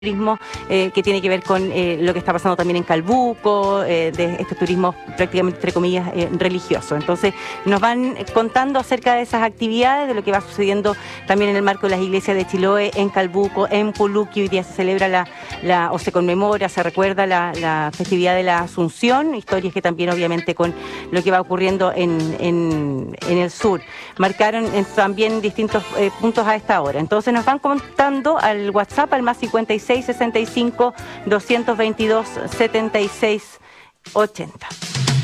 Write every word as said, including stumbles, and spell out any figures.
turismo eh, que tiene que ver con eh, lo que está pasando también en Calbuco, eh, de este turismo prácticamente, entre comillas, eh, religioso. Entonces, nos van contando acerca de esas actividades, de lo que va sucediendo también en el marco de las iglesias de Chiloé, en Calbuco, en Puluqui. Hoy día se celebra la, la o se conmemora, se recuerda la, la festividad de la Asunción, historias que también obviamente con lo que va ocurriendo en, en, en el sur. Marcaron en, también distintos eh, puntos a esta hora. Entonces, nos van contando al WhatsApp, al más cincuenta y seis, sesenta y cinco, doscientos veintidós, setenta y seis, ochenta.